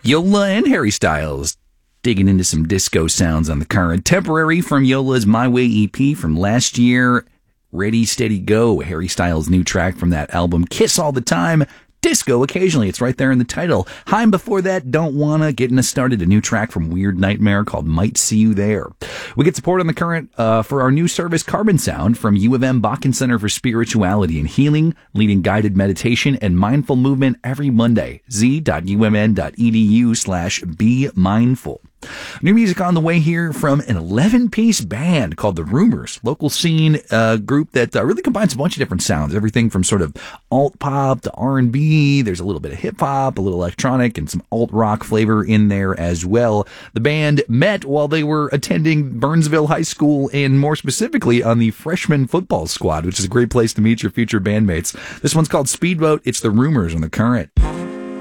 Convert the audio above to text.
Yola and Harry Styles digging into some disco sounds on the current. Temporary from Yola's My Way EP from last year. Ready, Steady, Go, Harry Styles' new track from that album. Kiss All the Time, Disco Occasionally. It's right there in the title. Haim before that, Don't Wanna, getting us started. A new track from Weird Nightmare called Might See You There. We get support on the current for our new service, Carbon Sound, from U of M Bakken Center for Spirituality and Healing, leading guided meditation and mindful movement every Monday. z.umn.edu/be mindful. New music on the way here from an 11-piece band called The Rumors, local scene group that really combines a bunch of different sounds, everything from sort of alt-pop to R&B. There's a little bit of hip-hop, a little electronic, and some alt-rock flavor in there as well. The band met while they were attending Burnsville High School, and more specifically on the freshman football squad, which is a great place to meet your future bandmates. This one's called Speedboat. It's The Rumors on The Current.